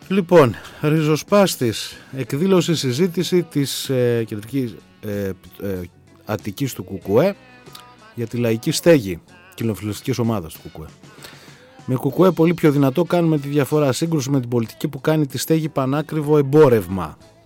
Λοιπόν, ριζοσπάστης, εκδήλωση συζήτηση της κεντρικής Αττικής του ΚΚΕ για τη λαϊκή στέγη κοινοβουλευτικής ομάδας του ΚΚΕ. Με ΚΚΕ πολύ πιο δυνατό κάνουμε τη διαφορά, σύγκρουση με την πολιτική που κάνει τη στέγη πανάκριβο εμπόρευμα.